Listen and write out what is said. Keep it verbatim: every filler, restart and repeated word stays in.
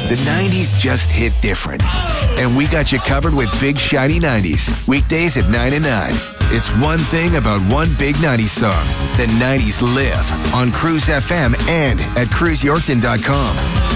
The nineties just hit different. And we got you covered with Big Shiny nineties. Weekdays at nine and nine. It's one thing about one big nineties song. The nineties live on Cruise F M and at cruise yorkton dot com.